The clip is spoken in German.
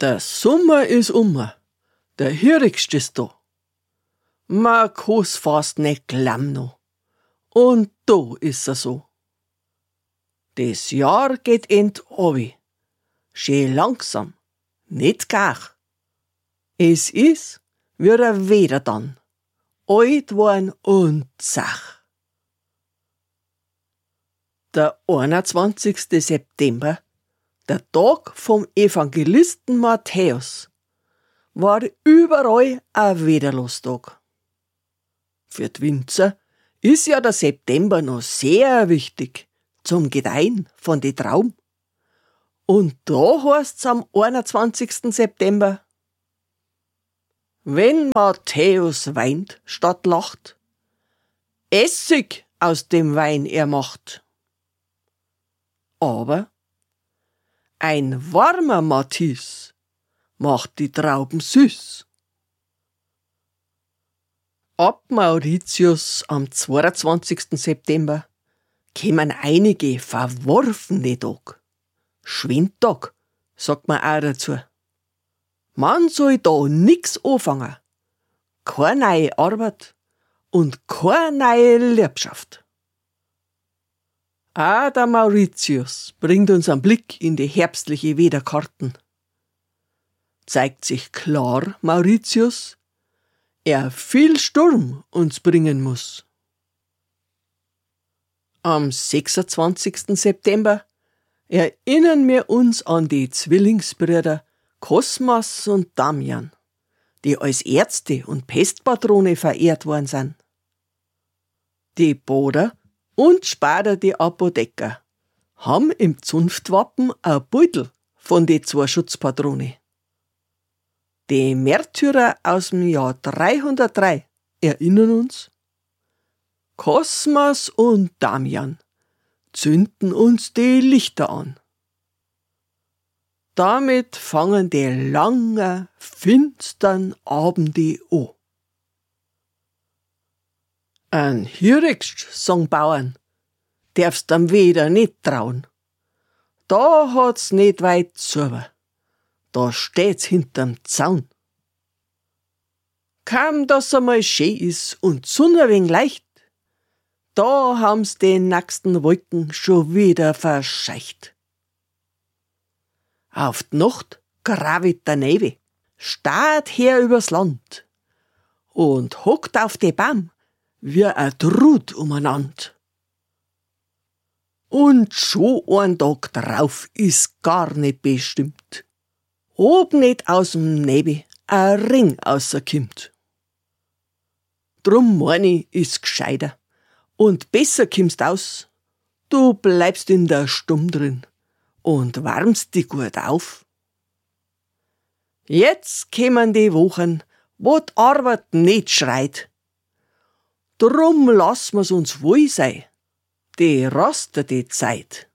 Der Sommer is der Hirigst ist da. Man kann's fast nicht glauben noch. Und da ist er so. Das Jahr geht obi. Schön langsam, nicht gar. Es ist wieder Wetter dann. Alt worden und Sach. Der 21. September, der Tag vom Evangelisten Matthäus, war überall ein Wetterlostag. Für die Winzer ist ja der September noch sehr wichtig zum Gedeihen von den Trauben. Und da heißt's am 21. September: Wenn Matthäus weint statt lacht, Essig aus dem Wein er macht. Aber ein warmer Matthäus macht die Trauben süß. Ab Mauritius am 22. September kämen einige verworfene Tage. Schwindtag, sagt man auch dazu. Man soll da nix anfangen. Keine neue Arbeit und keine neue Liebschaft. Auch der Mauritius bringt uns einen Blick in die herbstliche Wetterkarten. Zeigt sich klar, Mauritius, er viel Sturm uns bringen muss. Am 26. September erinnern wir uns an die Zwillingsbrüder Kosmas und Damian, die als Ärzte und Pestpatrone verehrt worden sind. Die Boder und später die Apotheker haben im Zunftwappen ein Beutel von den zwei Schutzpatrone. Die Märtyrer aus dem Jahr 303 erinnern uns: Kosmas und Damian zünden uns die Lichter an. Damit fangen die langen, finstern Abende an. Ein Hirigst, sagen Bauern, darfst am Weder nicht trauen. Da hat's nicht weit zu. Da steht's hinterm Zaun. Kaum, dass einmal schön ist und Sonne wenig leicht, da haben's die nächsten Wolken schon wieder verscheucht. Auf die Nacht gravit der Neve, starrt her übers Land und hockt auf die Baum wie ein Trud umeinander. Und schon ein Tag drauf ist gar nicht bestimmt, ob nicht aus'm Nebel ein Ring rauskommt. Drum mein ich, ist gescheiter und besser kommst aus, du bleibst in der Stumm drin und wärmst dich gut auf. Jetzt kämen die Wochen, wo die Arbeit nicht schreit. Drum lassen wir's uns wohl sein, die rastete Zeit.